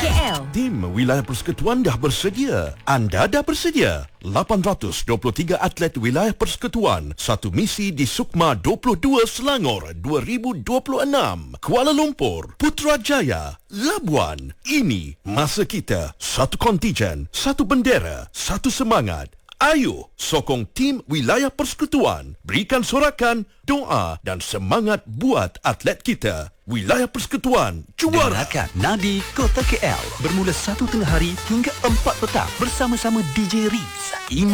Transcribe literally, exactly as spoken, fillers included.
K L. Tim Wilayah Persekutuan dah bersedia. Anda dah bersedia? lapan ratus dua puluh tiga atlet Wilayah Persekutuan, satu misi di Sukma dua puluh dua Selangor dua ribu dua puluh enam, Kuala Lumpur, Putrajaya, Labuan. Ini masa kita. Satu kontijen, satu bendera, satu semangat. Ayo sokong tim Wilayah Persekutuan. Berikan sorakan, doa dan semangat buat atlet kita. Wilayah Persekutuan juara. Dengarkan Nadi Kota K L bermula satu tengah hari hingga empat petang bersama-sama D J Riz.